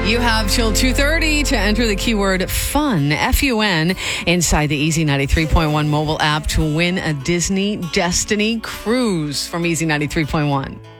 You have till 2:30 to enter the keyword FUN, F-U-N, inside the Easy 93.1 mobile app to win a Disney Destiny cruise from Easy 93.1.